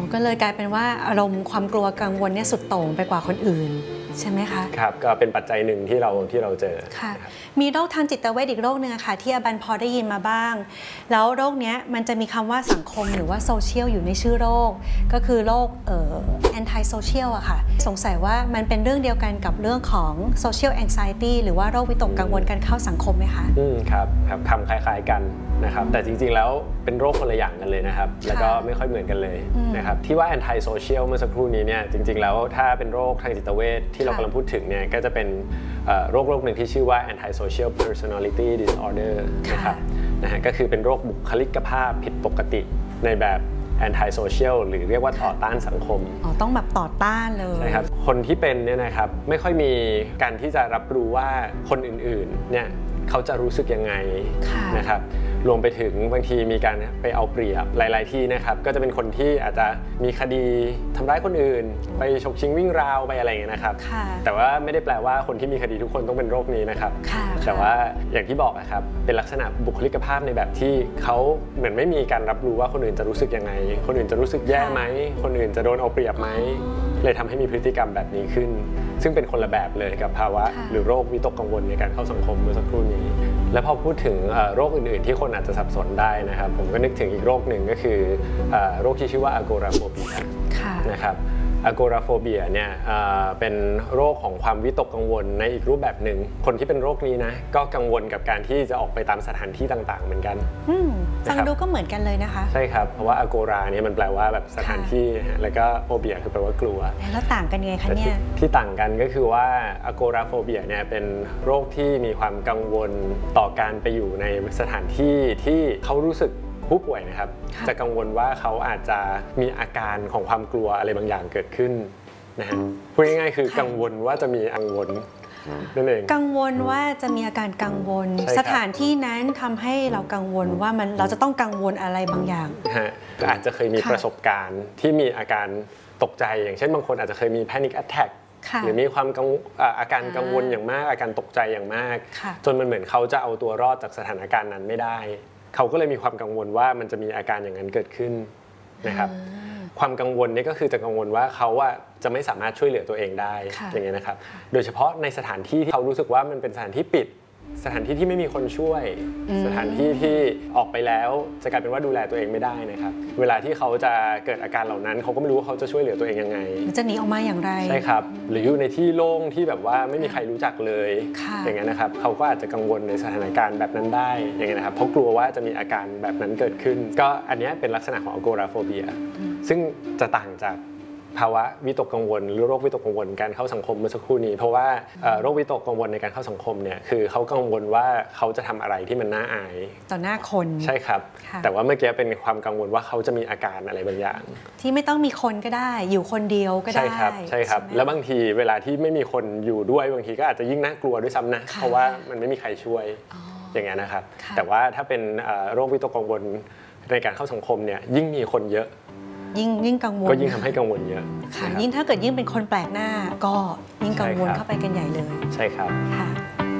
ก็เลยกลายเป็นว่าอารมณ์ความกลัวกังวลเนี่ยสุดโต่งไปกว่าคนอื่นใช่ไหมคะครับก็เป็นปัจจัยหนึ่งที่เราเจอค่ะมีโรคทางจิตเวชอีกโรคหนึ่งค่ะที่อบันพอได้ยินมาบ้างแล้วโรคนี้มันจะมีคำว่าสังคมหรือว่าโซเชียลอยู่ในชื่อโรคก็คือโรคanti social อะค่ะสงสัยว่ามันเป็นเรื่องเดียวกันกับเรื่องของ social anxiety หรือว่าโรควิตกกังวลการเข้าสังคมไหมคะครับคำคล้ายๆกันนะครับแต่จริงๆแล้วเป็นโรคคนละอย่างกันเลยนะครับแล้วก็ไม่ค่อยเหมือนกันเลยนะครับที่ว่า anti social เมื่อสักครู่นี้เนี่ยจริงๆแล้วถ้าเป็นโรคทางจิตเวชที่เรากำลังพูดถึงเนี่ยก็จะเป็นโรคหนึ่งที่ชื่อว่า anti social personality disorder นะครับก็คือเป็นโรคบุคลิกภาพผิดปกติในแบบ anti social หรือเรียกว่าต่อต้านสังคมต้องแบบต่อต้านเลยใช่ครับคนที่เป็นเนี่ยนะครับไม่ค่อยมีการที่จะรับรู้ว่าคนอื่นๆเนี่ยเขาจะรู้สึกยังไงนะครับรวมไปถึงบางทีมีการไปเอาเปรียบหลายๆที่นะครับก็จะเป็นคนที่อาจจะมีคดีทำร้ายคนอื่นไปฉกชิงวิ่งราวไปอะไรอย่างเงี้ยนะครับแต่ว่าไม่ได้แปลว่าคนที่มีคดีทุกคนต้องเป็นโรคนี้นะครับแต่ว่าอย่างที่บอกนะครับเป็นลักษณะบุคลิกภาพในแบบที่เขาเหมือนไม่มีการรับรู้ว่าคนอื่นจะรู้สึกยังไงคนอื่นจะรู้สึกแย่ไหมคนอื่นจะโดนเอาเปรียบไหมเลยทำให้มีพฤติกรรมแบบนี้ขึ้นซึ่งเป็นคนละแบบเลยกับภาวะหรือโรควิตกกังวลในการเข้าสังคมเมื่อสักครู่นี้และพอพูดถึงโรคอื่นๆที่คนอาจจะสับสนได้นะครับผมก็นึกถึงอีกโรคหนึ่งก็คือโรคที่ชื่อว่า agoraphobia นะครับagoraphobia เนี่ยเป็นโรคของความวิตกกังวลในอีกรูปแบบหนึ่งคนที่เป็นโรคนี้นะก็กังวลกับการที่จะออกไปตามสถานที่ต่างๆเหมือนกันฟังดูก็เหมือนกันเลยนะคะใช่ครับเพราะว่า agora เนี่ยมันแปลว่าแบบสถานที่แล้วก็ phobia คือแปลว่ากลัวแล้วต่างกันยังไงคะเนี่ยที่ต่างกันก็คือว่า agoraphobia เนี่ยเป็นโรคที่มีความกังวลต่อการไปอยู่ในสถานที่ที่เขารู้สึกผู้ป่วยนะครับจะกังวลว่าเขาอาจจะมีอาการของความกลัวอะไรบางอย่างเกิดขึ้นนะฮะพูดง่ายๆคือกังวลว่าจะมีกังวลนั่นเองกังวลว่าจะมีอาการกังวลสถานที่นั้นทำให้เรากังวลว่าเราจะต้องกังวลอะไรบางอย่างอาจจะเคยมีประสบการณ์ที่มีอาการตกใจอย่างเช่นบางคนอาจจะเคยมี panic attack หรือมีความอาการกังวลอย่างมากอาการตกใจอย่างมากจนมันเหมือนเขาจะเอาตัวรอดจากสถานการณ์นั้นไม่ได้เขาก็เลยมีความกังวลว่ามันจะมีอาการอย่างนั้นเกิดขึ้นนะครับความกังวลนี่ก็คือจะกังวลว่าเขาจะไม่สามารถช่วยเหลือตัวเองได้อย่างเงี้ยนะครับโดยเฉพาะในสถานที่ที่เขารู้สึกว่ามันเป็นสถานที่ปิดสถานที่ที่ไม่มีคนช่วยสถานที่ที่ออกไปแล้วจะกลายเป็นว่าดูแลตัวเองไม่ได้นะครับเวลาที่เขาจะเกิดอาการเหล่านั้นเขาก็ไม่รู้ว่าเขาจะช่วยเหลือตัวเองยังไงจะหนีออกมาอย่างไรใช่ครับหรืออยู่ในที่โล่งที่แบบว่าไม่มีใครรู้จักเลยอย่างเงี้ยนะครับเขาก็อาจจะกังวลในสถานการณ์แบบนั้นได้อย่างเงี้ยนะครับเพราะกลัวว่าจะมีอาการแบบนั้นเกิดขึ้นก็อันนี้เป็นลักษณะของ agoraphobia ซึ่งจะต่างจากภาวะวิตกกังวลหรือโรควิตกกังวลการเข้าสังคมเมื่อสักครู่นี้เพราะว่าโรควิตกกังวลในการเข้าสังคมเนี่ยคือเขากังวลว่าเขาจะทำอะไรที่มันน่าอายต่อหน้าคนใช่ครับแต่ว่าเมื่อกี้เป็นความกังวลว่าเขาจะมีอาการอะไรบางอย่างที่ไม่ต้องมีคนก็ได้อยู่คนเดียวก็ได้ใช่ครับแล้วบางทีเวลาที่ไม่มีคนอยู่ด้วยบางทีก็อาจจะยิ่งน่ากลัวด้วยซ้ำนะเพราะว่ามันไม่มีใครช่วยอย่างเงี้ยนะครับแต่ว่าถ้าเป็นโรควิตกกังวลในการเข้าสังคมเนี่ยยิ่งมีคนเยอะยิ่งกังวลก็ยิ่งทำให้กังวลเยอะค่ะยิ่งถ้าเกิดยิ่งเป็นคนแปลกหน้าก็ยิ่งกังวลเข้าไปกันใหญ่เลยใช่ครับค่ะ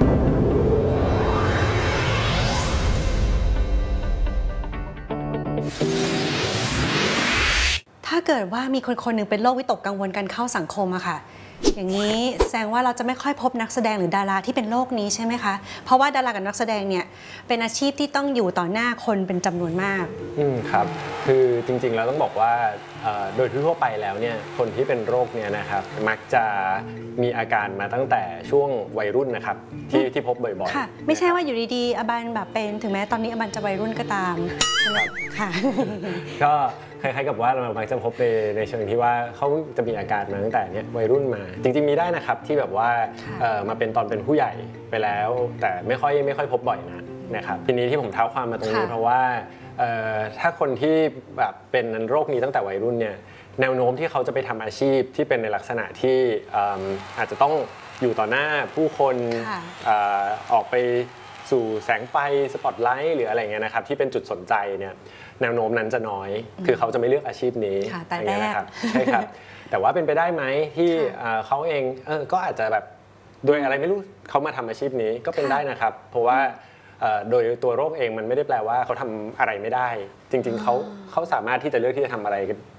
ถ้าเกิดว่ามีคนหนึ่งเป็นโรควิตกกังวลการเข้าสังคมอะค่ะอย่างนี้แสดงว่าเราจะไม่ค่อยพบนักแสดงหรือดาราที่เป็นโรคนี้ใช่ไหมคะเพราะว่าดารากับนักแสดงเนี่ยเป็นอาชีพที่ต้องอยู่ต่อหน้าคนเป็นจำนวนมากครับคือจริงๆแล้วต้องบอกว่าโดยทั่วไปแล้วเนี่ยคนที่เป็นโรคเนี่ยนะครับมักจะมีอาการมาตั้งแต่ช่วงวัยรุ่นนะครับที่พบบ่อยๆค่ะไม่ใช่ว่าอยู่ดีๆอบันแบบเป็นถึงแม้ตอนนี้อบันจะวัยรุ่นก็ตามใช่ไหมค่ะก็คล้ายๆกับว่าเรามักจะพบในเชิงที่ว่าเขาจะมีอาการมาตั้งแต่เนี้ยวัยรุ่นมาจริงๆมีได้นะครับที่แบบว่ามาเป็นตอนเป็นผู้ใหญ่ไปแล้วแต่ไม่ค่อยพบบ่อยนะครับทีนี้ที่ผมเท้าความมาตรงนี้เพราะว่าถ้าคนที่แบบเป็นโรคนี้ตั้งแต่วัยรุ่นเนี่ยแนวโน้มที่เขาจะไปทำอาชีพที่เป็นในลักษณะที่อาจจะต้องอยู่ต่อหน้าผู้คนออกไปสู่แสงไฟสปอตไลท์หรืออะไรเงี้ยนะครับที่เป็นจุดสนใจเนี่ยแนวโน้มนั้นจะน้อยคือเขาจะไม่เลือกอาชีพนี้อย่างเงี้ยนะครับใช่ครับแต่ว่าเป็นไปได้ไหมที่เขาเองก็อาจจะแบบโดยอะไรไม่รู้เขามาทำอาชีพนี้ก็เป็นได้นะครับเพราะว่าโดยตัวโรคเองมันไม่ได้แปลว่าเขาทำอะไรไม่ได้จริงๆเขาสามารถที่จะเลือกที่จะทำอะไร